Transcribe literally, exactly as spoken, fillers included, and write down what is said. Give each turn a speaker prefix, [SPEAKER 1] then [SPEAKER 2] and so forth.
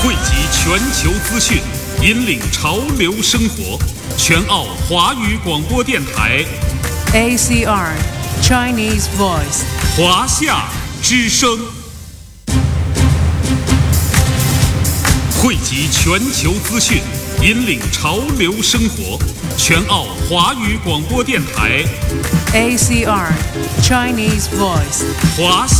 [SPEAKER 1] 汇集全球资讯，引领潮流生活。全澳华语广播电台
[SPEAKER 2] A C R Chinese Voice
[SPEAKER 1] 华夏之声，汇集全球资讯，引领潮流生活。全澳华语广播电台
[SPEAKER 2] A C R Chinese Voice
[SPEAKER 1] 华夏